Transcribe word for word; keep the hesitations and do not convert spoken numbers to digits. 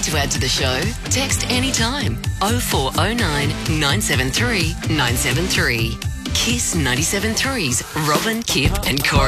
to add to the show? Text anytime. oh four oh nine, nine seven three, nine seven three. Kiss ninety-seven three's Robin, Kip and Corey.